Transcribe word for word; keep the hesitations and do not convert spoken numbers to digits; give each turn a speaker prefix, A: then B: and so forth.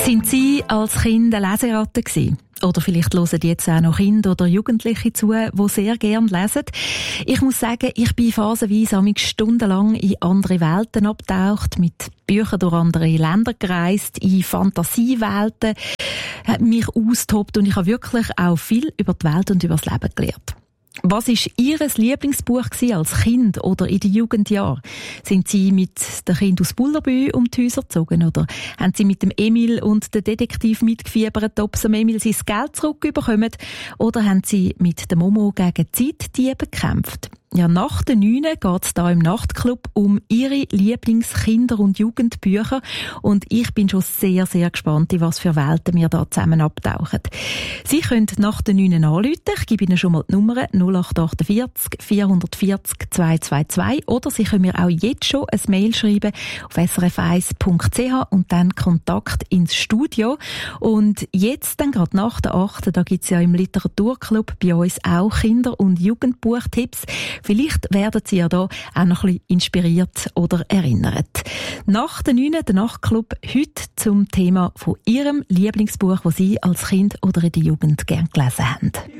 A: Sind Sie als Kind eine Leseratte gewesen? Oder vielleicht hören jetzt auch noch Kinder oder Jugendliche zu, die sehr gerne lesen. Ich muss sagen, ich bin phasenweise amigs stundenlang in andere Welten abgetaucht, mit Büchern durch andere Länder gereist, in Fantasiewelten, hat mich austobt und ich habe wirklich auch viel über die Welt und über das Leben gelernt. Was war Ihr Lieblingsbuch als Kind oder in den Jugendjahren? Sind Sie mit den Kindern aus Bullerbü um die Häuser gezogen oder haben Sie mit dem Emil und dem Detektiv mitgefiebert, ob Sie dem Emil sein Geld zurückbekommen, oder haben Sie mit dem Momo gegen Zeitdiebe gekämpft? Ja, nach den Neunen geht es hier im Nachtclub um Ihre Lieblingskinder- und Jugendbücher und ich bin schon sehr, sehr gespannt, in was für Welten wir da zusammen abtauchen. Sie können nach den Neunen anrufen, ich gebe Ihnen schon mal die Nummer null acht achtundvierzig vier vier null zwei zwei zwei oder Sie können mir auch jetzt schon ein Mail schreiben auf s r f eins punkt c h und dann Kontakt ins Studio. Und jetzt, dann gerade nach der achten, da gibt es ja im Literaturclub bei uns auch Kinder- und Jugendbuchtipps. Vielleicht werden Sie ja da auch noch ein bisschen inspiriert oder erinnert. Nach der neunten der Nachtclub heute zum Thema von Ihrem Lieblingsbuch, das Sie als Kind oder in der Jugend gern gelesen haben.